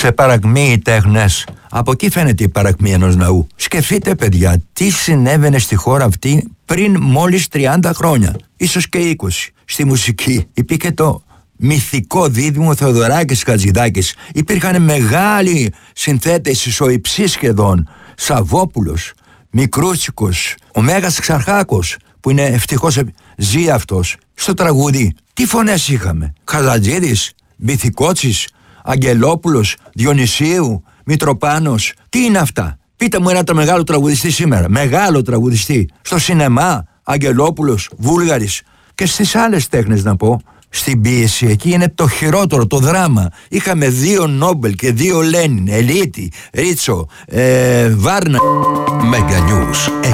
σε παρακμή οι τέχνες. Από εκεί φαίνεται η παρακμή ενός λαού. Σκεφτείτε, παιδιά, τι συνέβαινε στη χώρα αυτή πριν μόλις 30 χρόνια, ίσως και 20. Στη μουσική υπήρχε το μυθικό δίδυμο Θεοδωράκης Χατζηδάκης. Υπήρχαν μεγάλοι συνθέτες ισοϊψής σχεδόν. Σαββόπουλος, Μικρούτσικος, ο Μέγας Ξαρχάκος, που είναι ευτυχώς ζει αυτός. Στο τραγούδι τι φωνές είχαμε? Καλατζίδης, Μπιθικότσης, Αγγελόπουλος, Διονυσίου, Μητροπάνος. Τι είναι αυτά? Πείτε μου ένα μεγάλο τραγουδιστή σήμερα. Μεγάλο τραγουδιστή. Στο σινεμά, Αγγελόπουλος, Βούλγαρης. Και στις άλλες τέχνες να πω, στην ποίηση εκεί είναι το χειρότερο, το δράμα. Είχαμε 2 Νόμπελ και 2 Λένιν, Ελίτη, Ρίτσο, Βάρνα. Mega News.